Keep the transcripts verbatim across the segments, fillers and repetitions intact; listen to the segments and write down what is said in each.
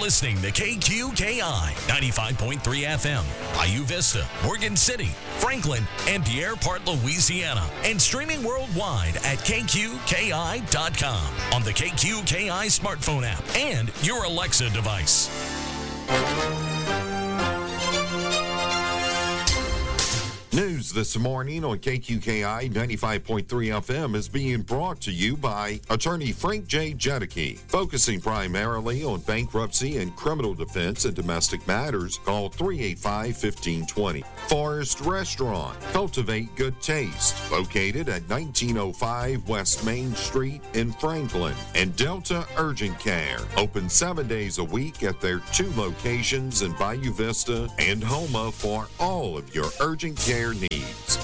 listening to K Q K I ninety-five point three F M, Bayou Vista, Morgan City, Franklin, and Pierre Part, Louisiana, and streaming worldwide at K Q K I dot com on the K Q K I smartphone app and your Alexa device. News this morning on K Q K I ninety-five point three F M is being brought to you by attorney Frank J. Jedicke. Focusing primarily on bankruptcy and criminal defense and domestic matters, call three eight five, one five two zero. Forest Restaurant, cultivate good taste, located at nineteen oh five West Main Street in Franklin. And Delta Urgent Care, open seven days a week at their two locations in Bayou Vista and Homa for all of your urgent care needs.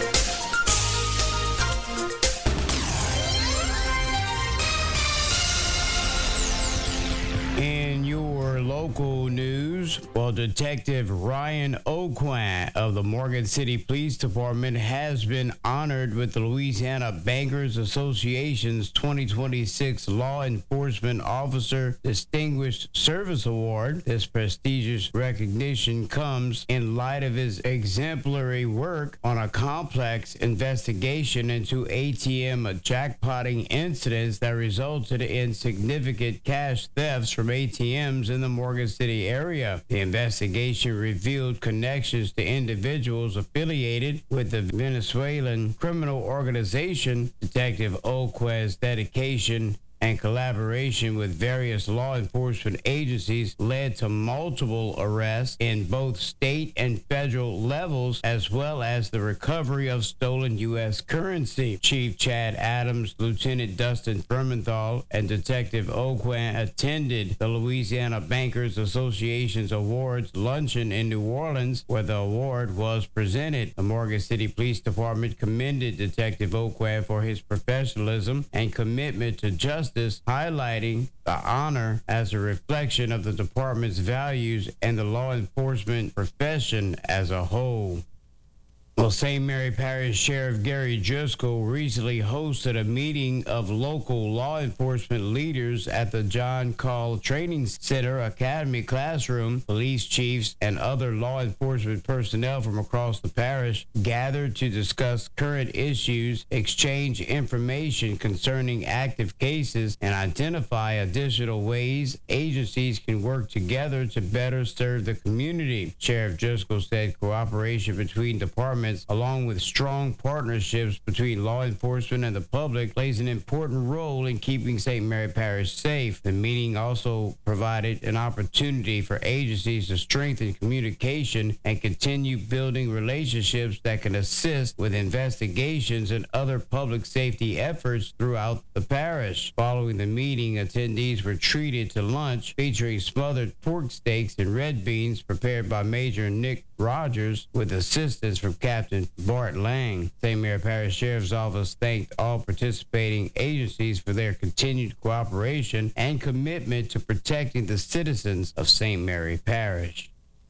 In your local news, well, Detective Ryan Aucoin of the Morgan City Police Department has been honored with the Louisiana Bankers Association's twenty twenty-six Law Enforcement Officer Distinguished Service Award. This prestigious recognition comes in light of his exemplary work on a complex investigation into A T M jackpotting incidents that resulted in significant cash thefts from A T Ms in the Morgan City area. The investigation revealed connections to individuals affiliated with the Venezuelan criminal organization. Detective Aucoin's dedication and collaboration with various law enforcement agencies led to multiple arrests in both state and federal levels, as well as the recovery of stolen U S currency. Chief Chad Adams, Lieutenant Dustin Firmenthal, and Detective Aucoin attended the Louisiana Bankers Association's awards luncheon in New Orleans, where the award was presented. The Morgan City Police Department commended Detective Aucoin for his professionalism and commitment to justice, highlighting the honor as a reflection of the department's values and the law enforcement profession as a whole. Well, Saint Mary Parish Sheriff Gary Driscoll recently hosted a meeting of local law enforcement leaders at the John Call Training Center Academy classroom. Police chiefs and other law enforcement personnel from across the parish gathered to discuss current issues, exchange information concerning active cases, and identify additional ways agencies can work together to better serve the community. Sheriff Driscoll said cooperation between departments, along with strong partnerships between law enforcement and the public, plays an important role in keeping Saint Mary Parish safe. The meeting also provided an opportunity for agencies to strengthen communication and continue building relationships that can assist with investigations and other public safety efforts throughout the parish. Following the meeting, attendees were treated to lunch featuring smothered pork steaks and red beans prepared by Major Nick Rogers with assistance from Captain Bart Lang. Saint Mary Parish Sheriff's Office thanked all participating agencies for their continued cooperation and commitment to protecting the citizens of Saint Mary Parish.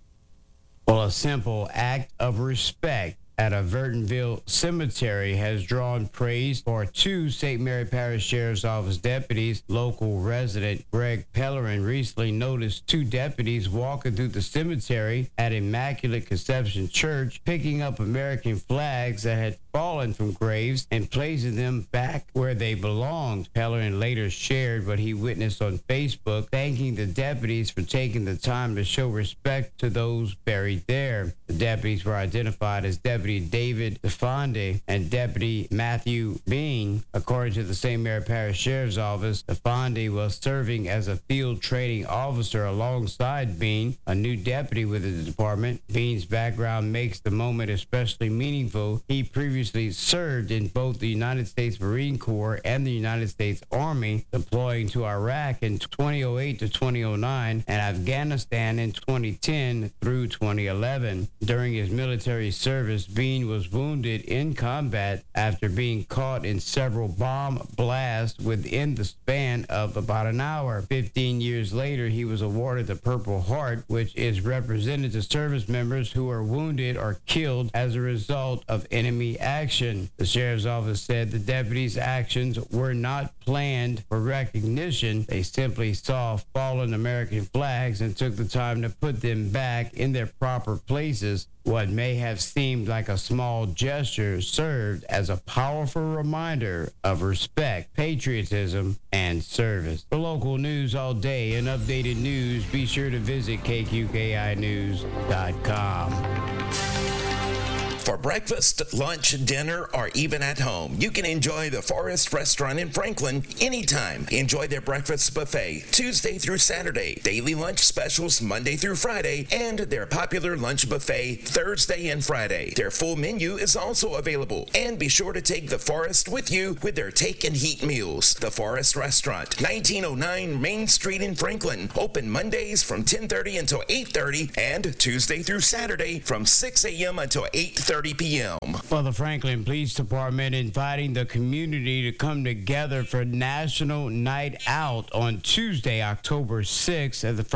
Well, a simple act of respect at a Vertonville cemetery has drawn praise for two Saint Mary Parish Sheriff's Office deputies. Local resident Greg Pellerin recently noticed two deputies walking through the cemetery at Immaculate Conception Church, picking up American flags that had fallen from graves and placing them back where they belonged. Pellerin later shared what he witnessed on Facebook, thanking the deputies for taking the time to show respect to those buried there. The deputies were identified as Deputy David DeFonde and Deputy Matthew Bean. According to the Saint Mary Parish Sheriff's Office, DeFonde was serving as a field training officer alongside Bean, a new deputy with the department. Bean's background makes the moment especially meaningful. He previously served in both the United States Marine Corps and the United States Army, deploying to Iraq in twenty oh eight to twenty oh nine and Afghanistan in twenty ten through twenty eleven. During his military service, Bean was wounded in combat after being caught in several bomb blasts within the span of about an hour. Fifteen years later, he was awarded the Purple Heart, which is represented to service members who are wounded or killed as a result of enemy action. action. The sheriff's office said the deputies' actions were not planned for recognition. They simply saw fallen American flags and took the time to put them back in their proper places. What may have seemed like a small gesture served as a powerful reminder of respect, patriotism, and service. For local news all day and updated news, be sure to visit K Q K I news dot com. For breakfast, lunch, dinner, or even at home, you can enjoy the Forest Restaurant in Franklin anytime. Enjoy their breakfast buffet Tuesday through Saturday, daily lunch specials Monday through Friday, and their popular lunch buffet Thursday and Friday. Their full menu is also available. And be sure to take the Forest with you with their take and heat meals. The Forest Restaurant, nineteen oh nine Main Street in Franklin. Open Mondays from ten thirty until eight thirty and Tuesday through Saturday from six a.m. until eight thirty p.m. Well, the Franklin Police Department inviting the community to come together for National Night Out on Tuesday, October sixth at the